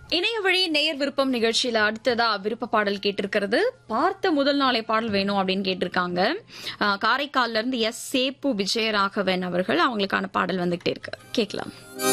இணைய வழி நேயர் விருப்பம் நிகழ்ச்சியில அடுத்ததா விருப்ப பாடல் கேட்டிருக்கிறது. பார்த்த முதல் நாளே பாடல் வேணும் அப்படின்னு கேட்டிருக்காங்க. காரைக்கால்ல இருந்து எஸ் சேப்பு விஜயராகவன் அவர்கள். அவங்களுக்கான பாடல் வந்துகிட்டே இருக்கு, கேட்கலாம்.